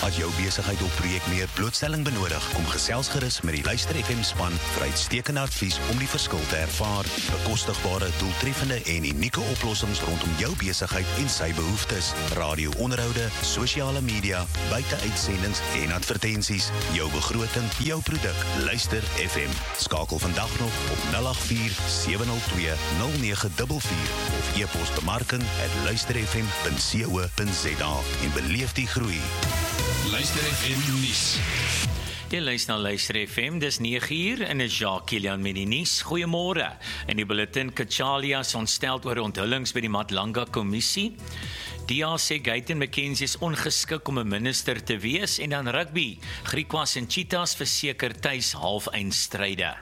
As jou besigheid of projek meer blootstelling benodig, kom gesels gerus met die Luister FM span vir uitstekende advies om die verskil te ervaar. Bekostigbare, doeltreffende en unieke oplossings rondom jou besigheid en sy behoeftes. Radio-onderhoude, sosiale media, buiteuitsendings en advertensies. Jou begroting, jou produk. Luister FM. Skakel vandag nog op 084-702-0944 of e-pos bemarking@luisterfm.co.za en beleef die groei. Luister FM nuus. Jy luister na Luister FM, dis 9uur en is Jacques Kilian met die nuus. Goeiemôre. In die bulletin, Kachalia is ontsteld oor onthullings by die Madlanga Kommissie. DA sê Gayton McKenzie is ongeskik om 'n minister te wees. En dan rugby, Griquas en Cheetahs verseker tuis halfeindstryde.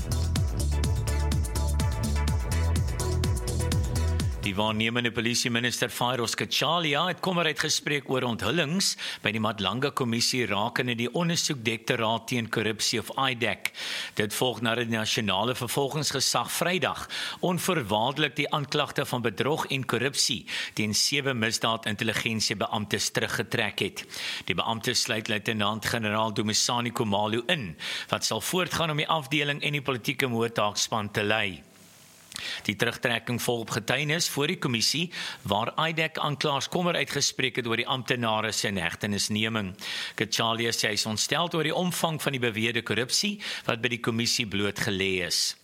Die waarnemende polisieminister Fairoz Kachalia het kommer uitgespreek oor onthullings by die Madlanga Kommissie rakende die ondersoekdirektoraat teen korrupsie of IDEC. Dit volg nadat die nasionale vervolgingsgesag Vrydag onvoorwaardelik die aanklagte van bedrog en korrupsie teen 7 misdaadintelligensiebeamptes teruggetrek het. Die beamptes sluit luitenant-generaal Dumisani Khumalo in, wat sal voortgaan om die afdeling en die politieke moordtaakspan te lei. Die terugtrekking volg op getuienis voor die kommissie, waar IDEC aanklaers kommer uitgespreek het oor die amptenare se inhegtenisneming. Kachalia sê hy is ontsteld oor die omvang van die beweerde korrupsie wat by die kommissie blootgelê is.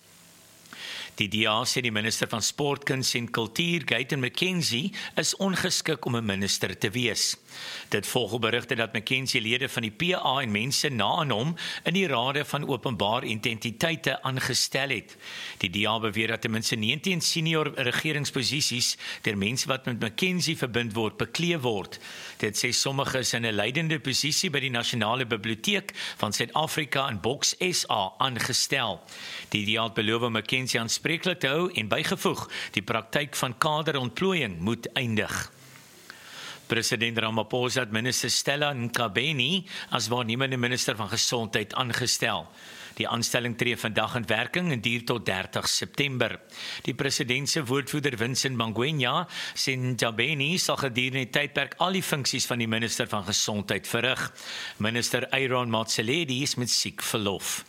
Die DA sê die minister van Sport, Kuns en Kultuur, Gayton McKenzie, is ongeskik om 'n minister te wees. Dit volg op berigte dat McKenzie lede van die PA en mense na aan hom in die rade van openbaar identiteite aangestel het. Die DA beweer dat ten minste 19 senior regeringsposisies deur mense wat met McKenzie verbind word, beklee word. Dit sê sommige is in 'n leidende posisie by die Nasionale Biblioteek van Suid-Afrika in Boks SA aangestel. Die DA het beloof om McKenzie aanspreeklik te hou en bygevoeg, die praktyk van kaderontplooiing moet eindig. President Ramaphosa het minister Stella Nkabeni as waarnemende minister van Gesondheid aangestel. Die aanstelling tree vandag in werking en duur tot 30 September. Die president se woordvoerder Vincent Mangwenya sê Nkabeni sal gedurende die tydperk al die funksies van die minister van Gesondheid verrig. Minister Aaron Motsoaledi is met siek verlof.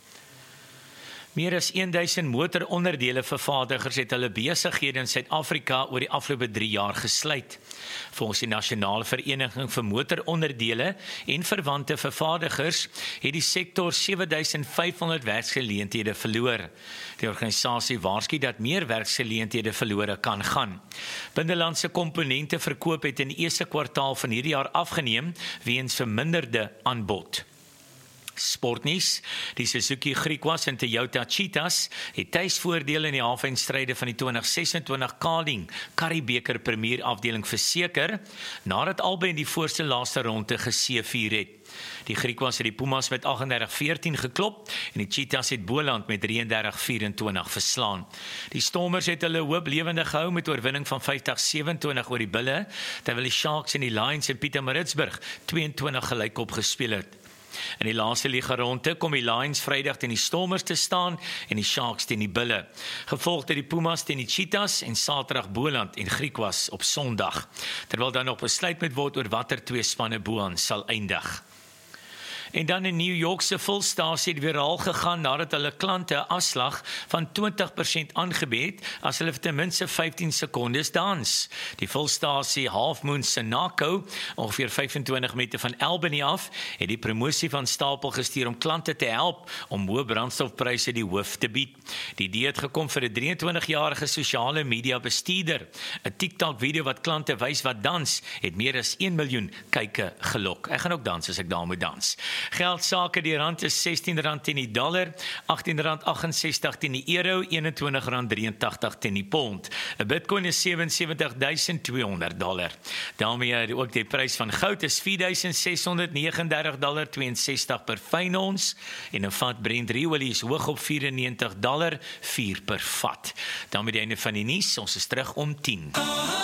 Meer as 1000 motoronderdele vervaardigers het hulle besighede in Suid-Afrika oor die afgelope 3 jaar gesluit. Volgens die Nasionale Vereniging vir Motoronderdele en verwante vervaardigers het die sektor 7500 werksgeleenthede verloor. Die organisasie waarsku dat meer werksgeleenthede verlore kan gaan. Binnelandse komponente verkoop het in die eerste kwartaal van hierdie jaar afgeneem weens verminderde aanbod. Sportnuus, die Suzuki Griquas en Toyota Cheetahs het tuisvoordele in die halfeindstryde van die 2026 Carling Currie-beker Premier afdeling verseker, nadat albei in die voorste laaste ronde geseëvier het. Die Griquas het die Pumas met 38-14 geklop en die Cheetahs het Boland met 33-24 verslaan. Die Stormers het hulle hoop lewendig gehou met oorwinning van 50-27 oor die Bulle, terwyl die Sharks en die Lions in Pietermaritzburg 22 gelykop gespeel het. In die laaste liga ronde kom die Lions Vrydag teen die Stormers te staan en die Sharks teen die Bulle. Gevolg deur die Pumas teen die Cheetahs en Saterdag Boland en Griquas op Sondag. Terwyl dan nog besluit moet word oor watter 2 spanne boaan sal eindig. En dan in New York se volstasie het viraal gegaan nadat hulle klante 'n afslag van 20% aangebied as hulle vir ten minste 15 sekondes dans. Die volstasie Half Moon Sunoco, ongeveer 25 meter van Albany af, het die promosie van stapel gestuur om klante te help om hoë brandstofpryse die hoof te bied. Die idee het gekom vir 'n 23-jarige sosiale media bestuurder. 'n TikTok video wat klante wys wat dans, het meer as 1 miljoen kyke gelok. Ek gaan ook dans as ek daar moet dans. Geldsake, die rand is R16 teen die dollar, R18.68 teen die euro, R21.83 teen die pond. 'n Bitcoin is $77,200. Daarmee ook die prys van goud is $4,639.62 per fyn ons en 'n vat Brent olie is hoog op $94.04 per vat. Daarmee die einde van die nuus, ons is terug om 10.